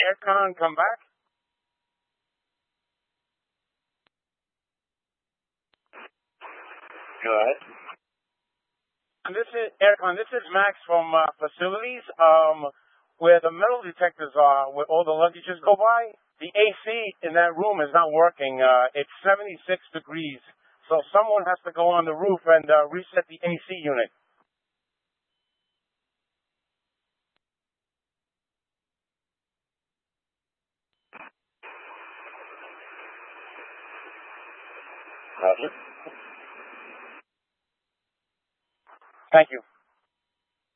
Aircon, come back. Go ahead. And this is Aircon. This is Max from facilities, where the metal detectors are, where all the luggages go by. The AC in that room is not working. It's 76 degrees, so someone has to go on the roof and reset the AC unit. Roger. Thank you.